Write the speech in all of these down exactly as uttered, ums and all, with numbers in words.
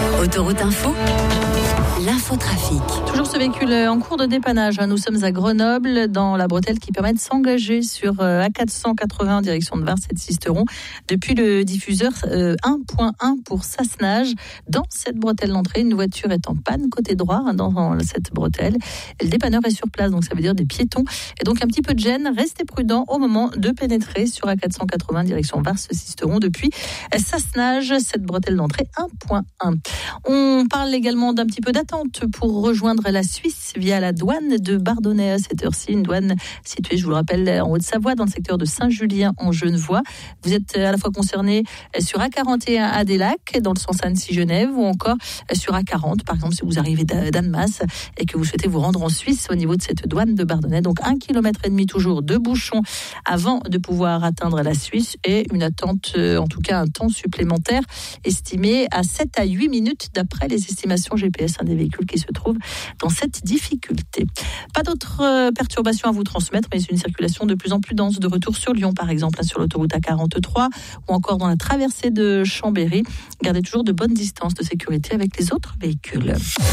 Autoroute Info, l'infotrafic. Toujours ce véhicule en cours de dépannage. Nous sommes à Grenoble, dans la bretelle qui permet de s'engager sur A quatre cent quatre-vingts en direction de Vars et de Sisteron depuis le diffuseur un point un pour Sassenage. Dans cette bretelle d'entrée, une voiture est en panne côté droit dans cette bretelle. Et le dépanneur est sur place, donc ça veut dire des piétons. Et donc un petit peu de gêne. Restez prudents au moment de pénétrer sur A quatre cent quatre-vingts direction Vars-Sisteron depuis Sassenage, cette bretelle d'entrée un point un. On parle également d'un petit peu d'attente pour rejoindre la Suisse via la douane de Bardonnay à cette heure-ci, une douane située, je vous le rappelle, en Haute-Savoie, dans le secteur de Saint-Julien en Genevois. Vous êtes à la fois concerné sur A quarante et un à des Lacs, dans le sens Annecy-Genève, ou encore sur A quarante, par exemple, si vous arrivez d'Annemasse et que vous souhaitez vous rendre en Suisse au niveau de cette douane de Bardonnay. Donc un kilomètre et demi toujours de bouchons avant de pouvoir atteindre la Suisse et une attente, en tout cas un temps supplémentaire estimé à sept à huit minutes d'après les estimations G P S des véhicules qui se trouvent dans cette difficulté. Pas d'autres perturbations à vous transmettre, mais c'est une circulation de plus en plus dense de retour sur Lyon, par exemple, sur l'autoroute A quarante-trois ou encore dans la traversée de Chambéry. Gardez toujours de bonnes distances de sécurité avec les autres véhicules.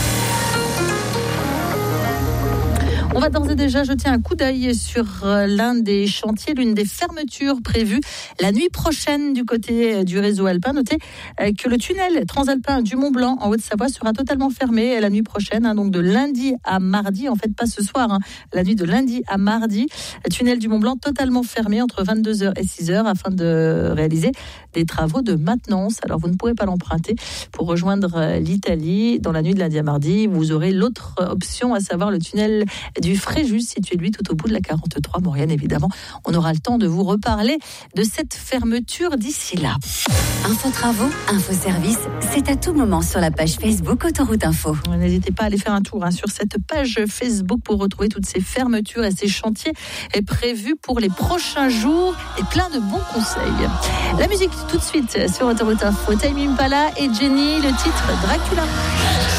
On va d'ores et déjà jeter un coup d'œil sur l'un des chantiers, l'une des fermetures prévues la nuit prochaine du côté du réseau alpin. Notez que le tunnel transalpin du Mont-Blanc en Haute-Savoie sera totalement fermé la nuit prochaine, hein, donc de lundi à mardi, en fait pas ce soir, hein, la nuit de lundi à mardi. Le tunnel du Mont-Blanc totalement fermé entre vingt-deux heures et six heures afin de réaliser des travaux de maintenance. Alors vous ne pourrez pas l'emprunter pour rejoindre l'Italie dans la nuit de lundi à mardi. Vous aurez l'autre option, à savoir le tunnel du Fréjus, situé lui tout au bout de la quarante-trois. Maurienne, évidemment, on aura le temps de vous reparler de cette fermeture d'ici là. Info travaux, info service, c'est à tout moment sur la page Facebook Autoroute Info. N'hésitez pas à aller faire un tour hein, sur cette page Facebook pour retrouver toutes ces fermetures et ces chantiers prévus pour les prochains jours et plein de bons conseils. La musique tout de suite sur Autoroute Info. Tame Impala et Jenny, le titre Dracula.